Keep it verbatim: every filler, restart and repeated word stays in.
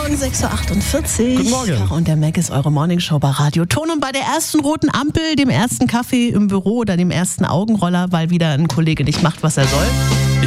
Morgen, sechs Uhr achtundvierzig. Guten Morgen. Caro und der Mac ist eure Morningshow bei Radio Ton. Und bei der ersten roten Ampel, dem ersten Kaffee im Büro oder dem ersten Augenroller, weil wieder ein Kollege nicht macht, was er soll,